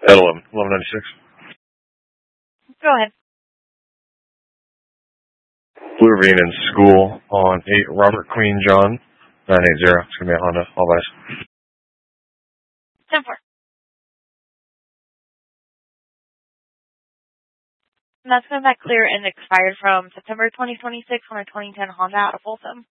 At 1196. Go ahead. Blue Ravine in school on 8 Robert Queen John 980. It's going to be a Honda, all eyes. 10-4. And that's going back clear and expired from September 2026 on a 2010 Honda out of Folsom.